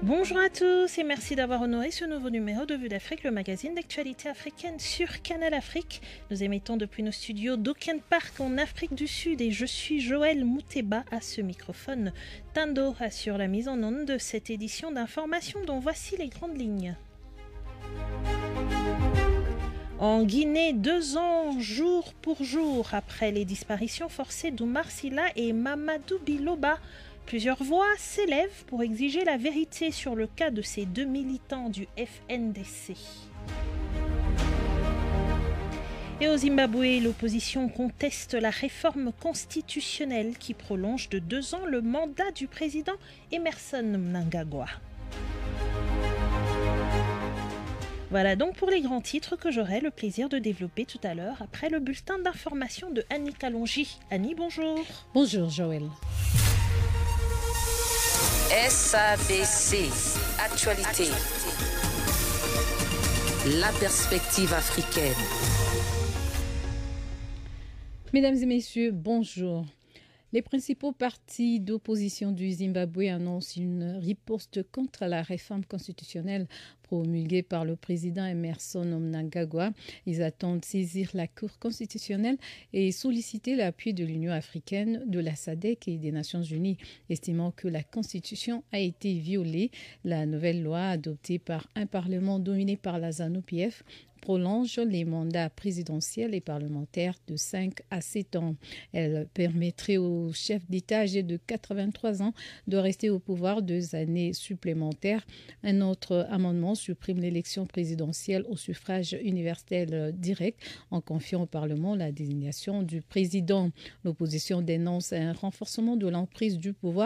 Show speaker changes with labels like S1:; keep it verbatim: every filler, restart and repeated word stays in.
S1: Bonjour à tous et merci d'avoir honoré ce nouveau numéro de Vue d'Afrique, le magazine d'actualité africaine sur Canal Afrique. Nous émettons depuis nos studios d'Auckland Park en Afrique du Sud et je suis Joël Mouteba à ce microphone. Tando assure la mise en onde de cette édition d'information dont voici les grandes lignes. En Guinée, deux ans jour pour jour après les disparitions forcées d'Oumar Silla et Mamadou Biloba, plusieurs voix s'élèvent pour exiger la vérité sur le cas de ces deux militants du F N D C. Et au Zimbabwe, l'opposition conteste la réforme constitutionnelle qui prolonge de deux ans le mandat du président Emmerson Mnangagwa. Voilà donc pour les grands titres que j'aurai le plaisir de développer tout à l'heure après le bulletin d'information de Annie Kalonji. Annie, bonjour.
S2: Bonjour Joël.
S3: S A B C, Actualité. La perspective africaine.
S2: Mesdames et messieurs, bonjour. Les principaux partis d'opposition du Zimbabwe annoncent une riposte contre la réforme constitutionnelle promulguée par le président Emmerson Mnangagwa. Ils attendent saisir la Cour constitutionnelle et solliciter l'appui de l'Union africaine, de la S A D C et des Nations unies, estimant que la Constitution a été violée. La nouvelle loi adoptée par un Parlement dominé par la ZANU P F prolonge les mandats présidentiels et parlementaires de cinq à sept ans. Elle permettrait au chef d'État âgé de quatre-vingt-trois ans de rester au pouvoir deux années supplémentaires. Un autre amendement supprime l'élection présidentielle au suffrage universel direct en confiant au Parlement la désignation du président. L'opposition dénonce un renforcement de l'emprise du pouvoir